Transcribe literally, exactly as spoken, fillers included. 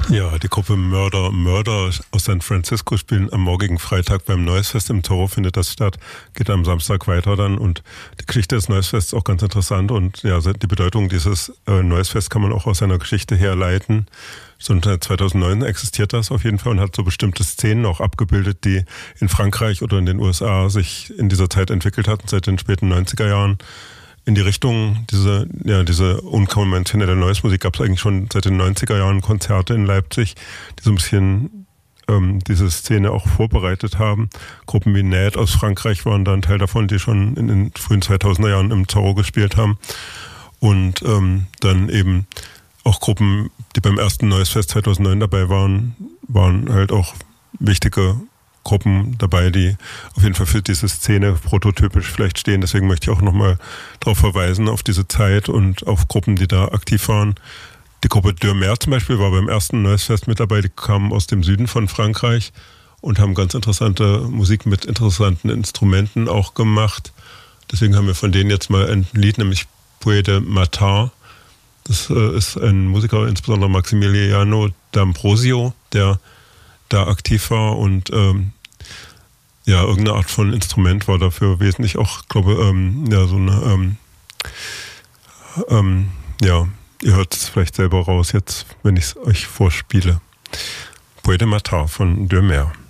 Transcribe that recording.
Ja, die Gruppe Mörder Mörder aus San Francisco spielen am morgigen Freitag beim Noisefest im Toro, findet das statt, geht am Samstag weiter dann, und die Geschichte des Noisefests ist auch ganz interessant, und ja, die Bedeutung dieses äh, Noisefest kann man auch aus seiner Geschichte herleiten. So seit zweitausendneun existiert das auf jeden Fall und hat so bestimmte Szenen auch abgebildet, die in Frankreich oder in den U S A sich in dieser Zeit entwickelt hatten, seit den späten neunziger Jahren. In die Richtung, diese, ja, diese unkonventionelle Noise-Musik gab es eigentlich schon seit den neunziger Jahren Konzerte in Leipzig, die so ein bisschen ähm, diese Szene auch vorbereitet haben. Gruppen wie Ned aus Frankreich waren da ein Teil davon, die schon in den frühen zweitausender Jahren im Zorro gespielt haben. Und ähm, dann eben auch Gruppen, die beim ersten Noisefest zweitausendneun dabei waren, waren halt auch wichtige Gruppen dabei, die auf jeden Fall für diese Szene prototypisch vielleicht stehen. Deswegen möchte ich auch nochmal darauf verweisen, auf diese Zeit und auf Gruppen, die da aktiv waren. Die Gruppe Deux Mers zum Beispiel war beim ersten Noisefest mit dabei. Die kamen aus dem Süden von Frankreich und haben ganz interessante Musik mit interessanten Instrumenten auch gemacht. Deswegen haben wir von denen jetzt mal ein Lied, nämlich Puy de Matin. Das äh, ist ein Musiker, insbesondere Maximiliano D'Ambrosio, der da aktiv war, und ähm, ja, irgendeine Art von Instrument war dafür wesentlich, auch, glaube ähm, ja, so eine, ähm, ähm, ja, ihr hört es vielleicht selber raus jetzt, wenn ich es euch vorspiele. Puy de Matin von Deux Mers.